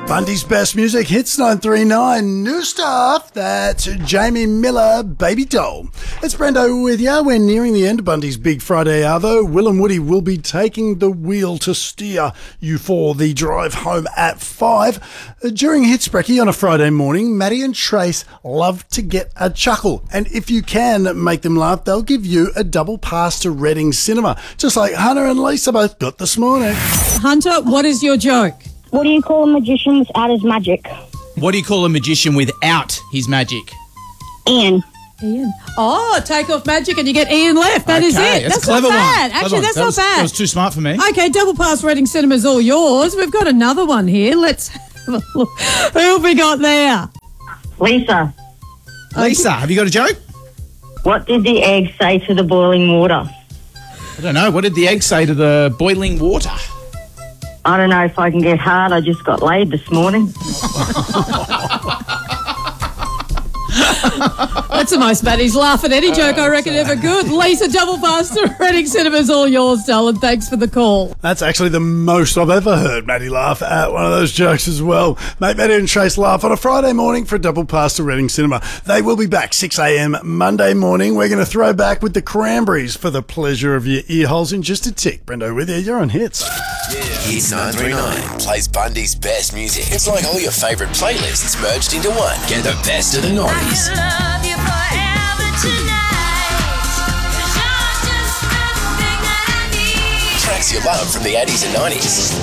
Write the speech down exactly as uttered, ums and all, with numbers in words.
Bundy's Best Music, Hits nine three nine, new stuff, that's Jamie Miller, Baby Doll. It's Brendo with you. We're nearing the end of Bundy's Big Friday Arvo. Will and Woody will be taking the wheel to steer you for the drive home at five. During Hits Brekkie on a Friday morning, Maddie and Trace love to get a chuckle. And if you can make them laugh, they'll give you a double pass to Reading Cinema, just like Hunter and Lisa both got this morning. Hunter, what is your joke? What do you call a magician without his magic? What do you call a magician without his magic? Ian. Ian. Oh, take off magic and you get Ian left. That okay, is it. That's, That's a clever not bad. one. Actually, Clever that's that not was, bad. That was too smart for me. Okay, double pass Reading Cinema's all yours. We've got another one here. Let's have a look. Who have we got there? Lisa. Lisa, have you got a joke? What did the egg say to the boiling water? I don't know. What did the egg say to the boiling water? I don't know if I can get hard. I just got laid this morning. That's the most Maddie's laugh at any joke I reckon ever good. Lisa, double pass to Reading Cinema's all yours, darling. Thanks for the call. That's actually the most I've ever heard Maddie laugh at one of those jokes as well. Make Maddie and Trace laugh on a Friday morning for a double pass to Reading Cinema. They will be back six a.m. Monday morning. We're going to throw back with the Cranberries for the pleasure of your ear holes in just a tick. Brendo with you. You're on Hits. Yeah. Hits nine three nine plays Bundy's best music. It's like all your favourite playlists merged into one. Get the best of the nineties. Love you forever tonight, 'cause you're just everything that I need. Tracks you love from the eighties and nineties.